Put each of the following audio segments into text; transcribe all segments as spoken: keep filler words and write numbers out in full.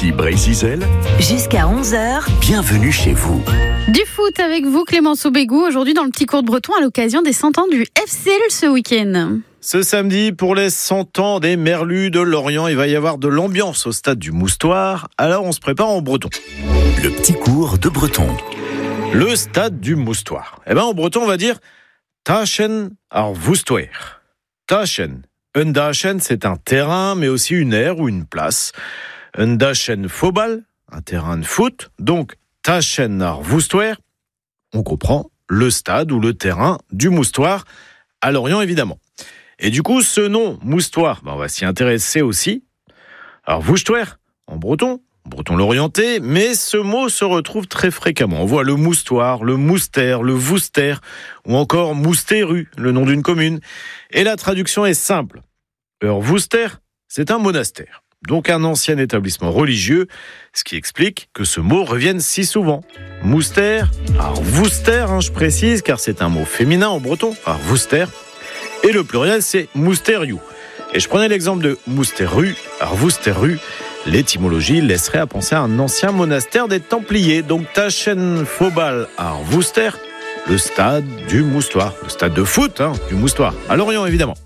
Ici Brésil. Jusqu'à onze heures. Bienvenue chez vous. Du foot avec vous, Clémence Aubégou, aujourd'hui dans le petit cours de breton à l'occasion des cent ans du F C L ce week-end. Ce samedi, pour les cent ans des Merlus de Lorient, il va y avoir de l'ambiance au stade du Moustoir. Alors on se prépare en breton. Le petit cours de breton. Le stade du Moustoir. Eh ben en breton, on va dire Taschen ar Voustoir. Taschen. Un dachen, c'est un terrain, mais aussi une aire ou une place. Un dachen fobal, un terrain de foot. Donc, Taschen ar Voustoir, on comprend le stade ou le terrain du Moustoir, à Lorient évidemment. Et du coup, ce nom, Moustoir, ben on va s'y intéresser aussi. Alors, Voustoir, en breton, en breton l'orienté, mais ce mot se retrouve très fréquemment. On voit le Moustoir, le Mouster, le Vouster, ou encore Moustéru, le nom d'une commune. Et la traduction est simple. Alors, Vouster, c'est un monastère, donc un ancien établissement religieux, ce qui explique que ce mot revienne si souvent. Mouster, alors Vouster, hein, je précise, car c'est un mot féminin en breton, alors Vouster, et le pluriel c'est Mousteriou. Et je prenais l'exemple de Mousteru, alors Vousteru, l'étymologie laisserait à penser à un ancien monastère des Templiers, donc Taschen Fobal ar Vouster, le stade du Moustoir, le stade de foot hein, du Moustoir, à Lorient évidemment.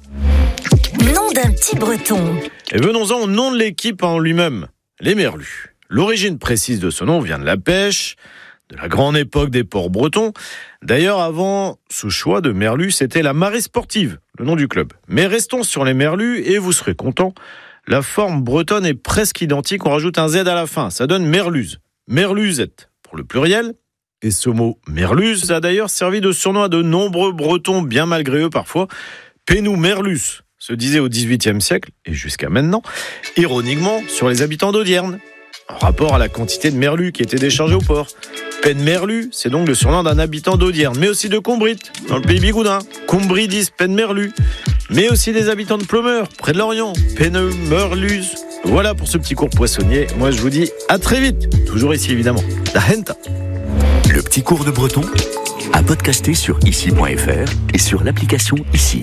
Nom d'un petit breton. Et venons-en au nom de l'équipe en lui-même, les Merlus. L'origine précise de ce nom vient de la pêche, de la grande époque des ports bretons. D'ailleurs, avant ce choix de Merlus, c'était la Marée Sportive, le nom du club. Mais restons sur les Merlus et vous serez contents. La forme bretonne est presque identique, on rajoute un Z à la fin, ça donne Merluse. Merluzette pour le pluriel. Et ce mot Merluse a d'ailleurs servi de surnom à de nombreux Bretons, bien malgré eux parfois. Penou Merlus se disait au dix-huitième siècle, et jusqu'à maintenant, ironiquement sur les habitants d'Audierne, en rapport à la quantité de merlus qui étaient déchargés au port. Pen Merlu, c'est donc le surnom d'un habitant d'Audierne, mais aussi de Combrit, dans le pays bigoudin. Combridis Pen Merlu, mais aussi des habitants de Plomeur, près de Lorient. Pen Merlus. Voilà pour ce petit cours poissonnier. Moi, je vous dis à très vite. Toujours ici, évidemment. Da Henta. Le petit cours de breton, à podcaster sur ici point f r et sur l'application Ici.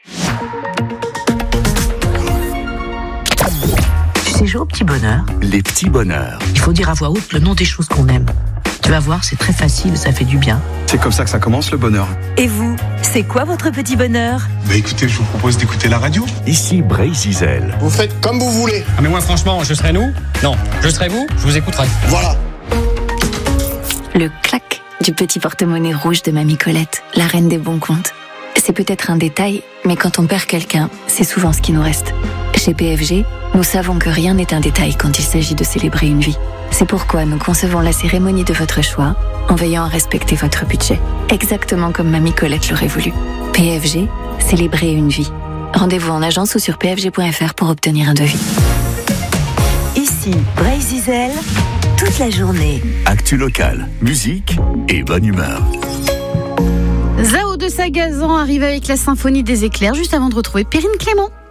C'est jouer au petit bonheur. Les petits bonheurs. Il faut dire à voix haute le nom des choses qu'on aime. Tu vas voir, c'est très facile, ça fait du bien. C'est comme ça que ça commence le bonheur. Et vous, c'est quoi votre petit bonheur ? Bah écoutez, je vous propose d'écouter la radio. Ici Brésil. Vous faites comme vous voulez. Ah mais moi franchement, je serais nous ? Non, je serais vous, je vous écouterai. Voilà. Le clac du petit porte-monnaie rouge de Mamie Colette, la reine des bons comptes. C'est peut-être un détail, mais quand on perd quelqu'un, c'est souvent ce qui nous reste. Chez P F G, nous savons que rien n'est un détail quand il s'agit de célébrer une vie. C'est pourquoi nous concevons la cérémonie de votre choix en veillant à respecter votre budget, exactement comme Mamie Colette l'aurait voulu. P F G, célébrer une vie. Rendez-vous en agence ou sur p f g point f r pour obtenir un devis. Ici, Brésil, toute la journée. Actu locale, musique et bonne humeur. Zao de Sagazan arrive avec la symphonie des éclairs juste avant de retrouver Perrine Clément.